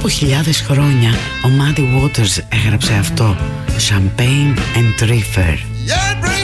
από χιλιάδες χρόνια ο Muddy Waters έγραψε αυτό, Champagne and Reefer.